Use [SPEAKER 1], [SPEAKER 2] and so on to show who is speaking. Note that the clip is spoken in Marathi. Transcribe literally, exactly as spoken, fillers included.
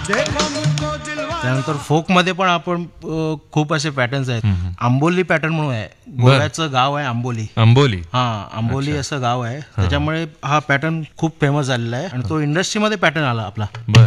[SPEAKER 1] त्यानंतर फोक मध्ये पण आपण अ, खूप असे पॅटर्न्स आहेत. आंबोली पॅटर्न म्हणून आहे, गोव्याचं गाव आहे आंबोली.
[SPEAKER 2] आंबोली.
[SPEAKER 1] हा आंबोली असं गाव आहे, त्याच्यामुळे हा पॅटर्न खूप फेमस झालेला आहे आणि तो इंडस्ट्रीमध्ये पॅटर्न आला आपला.
[SPEAKER 2] बर